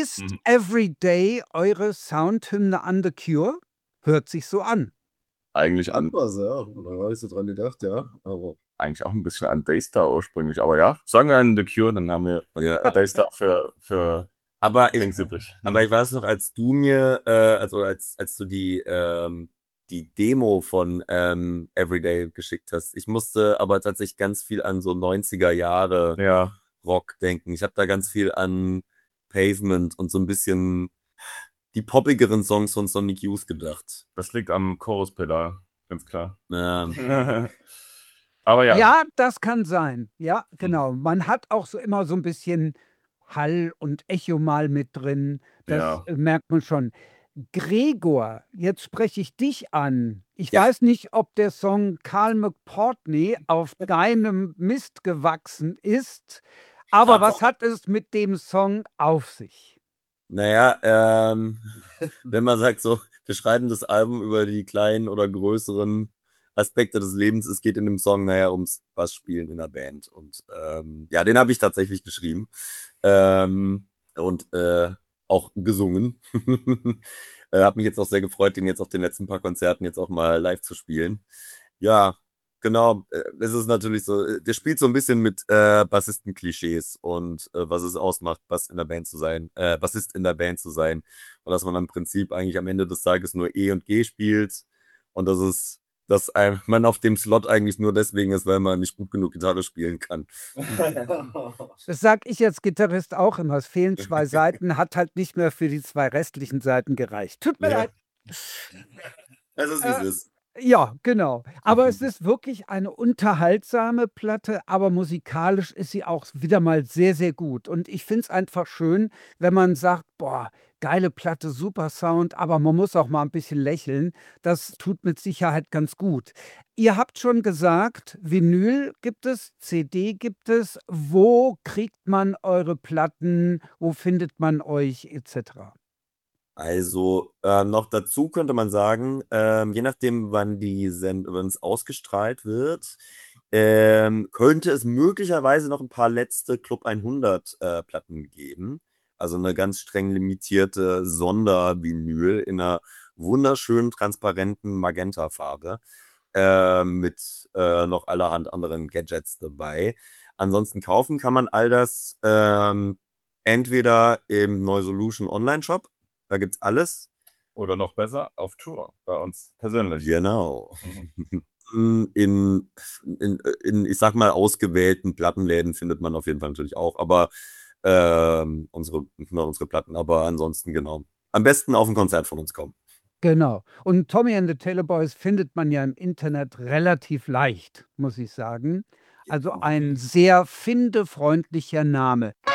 Ist Mhm. Everyday eure Soundhymne an The Cure? Hört sich so an. Eigentlich Hat was, ja. Da habe ich so dran gedacht, ja. Aber eigentlich auch ein bisschen an Daystar ursprünglich, aber ja, sagen wir an The Cure, dann haben wir Ja, Daystar für aber, Links übrig. aber ich weiß noch, als du mir, als du die Demo von Everyday geschickt hast, ich musste aber tatsächlich ganz viel an so 90er Jahre Ja, Rock denken. Ich habe da ganz viel an Pavement und so ein bisschen die poppigeren Songs von Sonic Youth gedacht. das liegt am Choruspedal, ganz klar. Ja, Aber ja, Ja, das kann sein. Ja, genau. Man hat auch so immer so ein bisschen Hall und Echo mal mit drin. Das ja. merkt man schon. Gregor, jetzt spreche ich dich an. Ich Ja. weiß nicht, ob der Song Carl McPortney auf deinem Mist gewachsen ist, aber was hat es mit dem Song auf sich? Naja, wenn man sagt so, wir schreiben das Album über die kleinen oder größeren Aspekte des Lebens, es geht in dem Song, naja, ums Bassspielen in der Band. Und ja, den habe ich tatsächlich geschrieben. Und auch gesungen. Habe mich jetzt auch sehr gefreut, den jetzt auf den letzten paar Konzerten jetzt auch mal live zu spielen. Ja, genau. Es ist natürlich so, der spielt so ein bisschen mit Bassisten-Klischees und was es ausmacht, Bass in der Band zu sein, Bassist in der Band zu sein. Und dass man im Prinzip eigentlich am Ende des Tages nur E und G spielt und dass man auf dem Slot eigentlich nur deswegen ist, weil man nicht gut genug Gitarre spielen kann. Das sage ich als Gitarrist auch immer. Es fehlen 2 Seiten, hat halt nicht mehr für die 2 restlichen Seiten gereicht. Tut mir Ja. leid. Es ist, wie es ist. Ja, genau. Aber es ist wirklich eine unterhaltsame Platte, aber musikalisch ist sie auch wieder mal sehr, sehr gut. Und ich finde es einfach schön, wenn man sagt: „Boah, geile Platte, super Sound, aber man muss auch mal ein bisschen lächeln.“ Das tut mit Sicherheit ganz gut. Ihr habt schon gesagt, Vinyl gibt es, CD gibt es. Wo kriegt man eure Platten? Wo findet man euch et cetera? Also noch dazu könnte man sagen, je nachdem, wann es ausgestrahlt wird, könnte es möglicherweise noch ein paar letzte Club 100 Platten geben. Also eine ganz streng limitierte Sondervinyl in einer wunderschönen, transparenten Magentafarbe mit noch allerhand anderen Gadgets dabei. Ansonsten kaufen kann man all das entweder im Neusolution Online-Shop, da gibt's alles. Oder noch besser, auf Tour, bei uns persönlich. Genau. In, ich sag mal, ausgewählten Plattenläden findet man auf jeden Fall natürlich auch, aber unsere Platten, aber ansonsten genau. Am besten auf ein Konzert von uns kommen. Genau. Und Tommy and the Tailor Boys findet man ja im Internet relativ leicht, muss ich sagen. Also ein sehr findefreundlicher Name.